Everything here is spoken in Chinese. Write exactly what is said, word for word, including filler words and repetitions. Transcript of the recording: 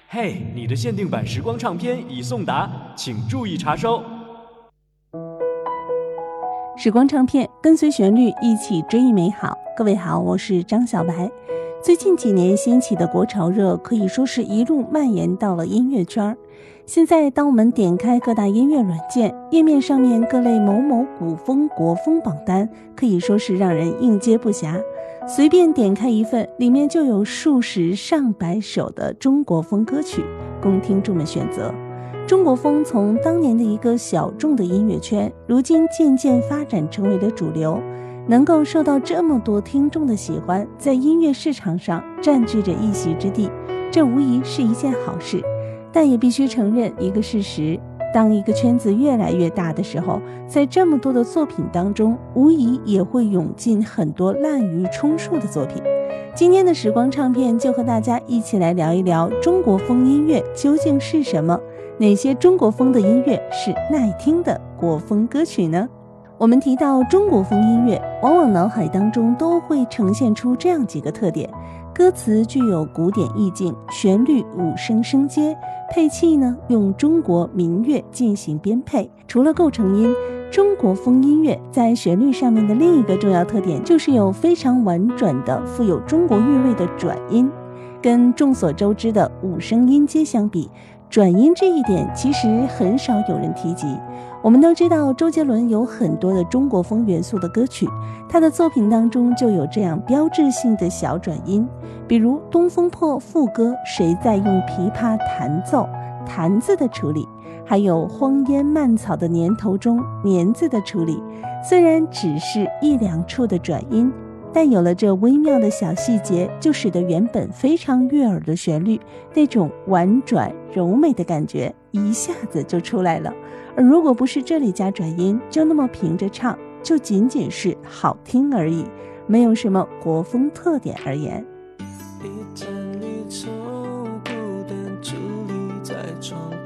嘿，你的限定版时光唱片已送达，请注意查收。 时光唱片，跟随旋律一起追忆美好。各位好，我是张小白。最近几年掀起的国潮热可以说是一路蔓延到了音乐圈。现在当我们点开各大音乐软件，页面上面各类某某古风国风榜单可以说是让人应接不暇，随便点开一份，里面就有数十上百首的中国风歌曲供听众们选择。中国风从当年的一个小众的音乐圈，如今渐渐发展成为了主流，能够受到这么多听众的喜欢，在音乐市场上占据着一席之地，这无疑是一件好事。但也必须承认一个事实，当一个圈子越来越大的时候，在这么多的作品当中，无疑也会涌进很多滥竽充数的作品。今天的时光唱片就和大家一起来聊一聊中国风音乐究竟是什么，哪些中国风的音乐是耐听的国风歌曲呢？我们提到中国风音乐，往往脑海当中都会呈现出这样几个特点：歌词具有古典意境，旋律五声升阶，配器呢用中国民乐进行编配。除了构成音，中国风音乐在旋律上面的另一个重要特点就是有非常婉转的富有中国韵味的转音。跟众所周知的五声音阶相比，转音这一点其实很少有人提及。我们都知道周杰伦有很多的中国风元素的歌曲，他的作品当中就有这样标志性的小转音，比如《东风破》副歌谁在用琵琶弹奏，弹字的处理，还有荒烟蔓草的年头中年字的处理，虽然只是一两处的转音，但有了这微妙的小细节，就使得原本非常悦耳的旋律那种婉转柔美的感觉一下子就出来了。而如果不是这里加转音，就那么平着唱，就仅仅是好听而已，没有什么国风特点而言。 一盏绿绸，孤单伫立在窗